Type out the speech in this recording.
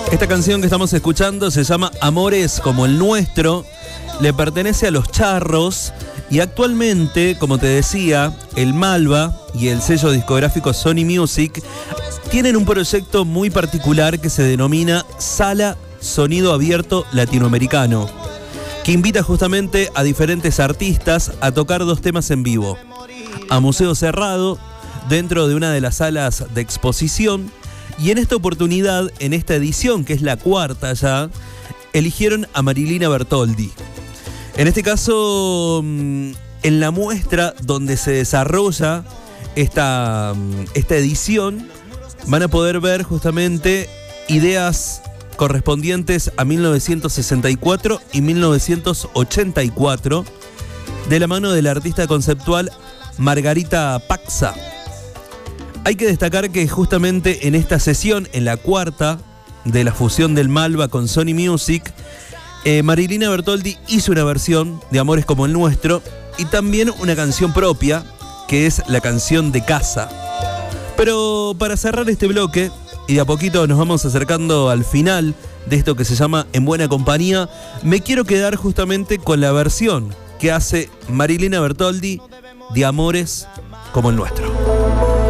Esta canción que estamos escuchando se llama Amores como el nuestro, le pertenece a Los Charros y actualmente, como te decía, el Malva y el sello discográfico Sony Music tienen un proyecto muy particular que se denomina Sala Sonido Abierto Latinoamericano, que invita justamente a diferentes artistas a tocar 2 temas en vivo, a museo cerrado, dentro de una de las salas de exposición. Y en esta oportunidad, en esta edición, que es la 4ª ya, eligieron a Marilina Bertoldi. En este caso, en la muestra donde se desarrolla esta edición, van a poder ver justamente ideas correspondientes a 1964 y 1984, de la mano del artista conceptual Margarita Paxa. Hay que destacar que justamente en esta sesión, en la 4ª de la fusión del Malva con Sony Music, Marilina Bertoldi hizo una versión de Amores como el nuestro y también una canción propia, que es la canción de Casa. Pero para cerrar este bloque, y de a poquito nos vamos acercando al final de esto que se llama En Buena Compañía, me quiero quedar justamente con la versión que hace Marilina Bertoldi de Amores como el nuestro.